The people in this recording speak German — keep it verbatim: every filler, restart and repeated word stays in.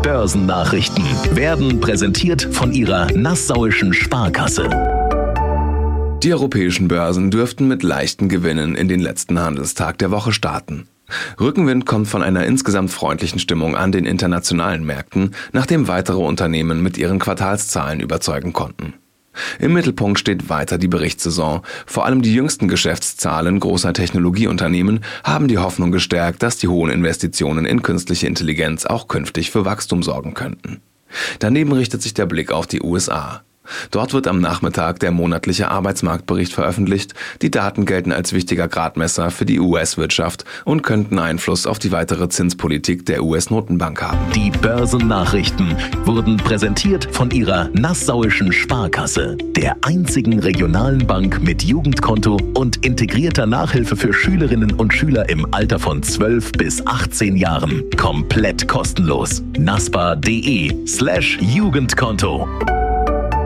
Börsennachrichten werden präsentiert von Ihrer Nassauischen Sparkasse. Die europäischen Börsen dürften mit leichten Gewinnen in den letzten Handelstag der Woche starten. Rückenwind kommt von einer insgesamt freundlichen Stimmung an den internationalen Märkten, nachdem weitere Unternehmen mit ihren Quartalszahlen überzeugen konnten. Im Mittelpunkt steht weiter die Berichtssaison. Vor allem die jüngsten Geschäftszahlen großer Technologieunternehmen haben die Hoffnung gestärkt, dass die hohen Investitionen in künstliche Intelligenz auch künftig für Wachstum sorgen könnten. Daneben richtet sich der Blick auf die U S A. Dort wird am Nachmittag der monatliche Arbeitsmarktbericht veröffentlicht. Die Daten gelten als wichtiger Gradmesser für die U S-Wirtschaft und könnten Einfluss auf die weitere Zinspolitik der U S-Notenbank haben. Die Börsennachrichten wurden präsentiert von Ihrer Nassauischen Sparkasse, der einzigen regionalen Bank mit Jugendkonto und integrierter Nachhilfe für Schülerinnen und Schüler im Alter von zwölf bis achtzehn Jahren. Komplett kostenlos. naspa.de slash Jugendkonto.